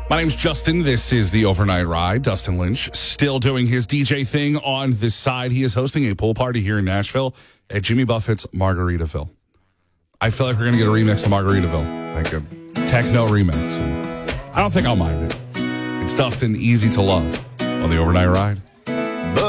My name's Justin. This is the Overnight Ride. Dustin Lynch still doing his DJ thing on this side. He is hosting a pool party here in Nashville at Jimmy Buffett's Margaritaville. I feel like we're going to get a remix of Margaritaville, like a techno remix. And I don't think I'll mind it. It's Dustin, easy to love on the Overnight Ride.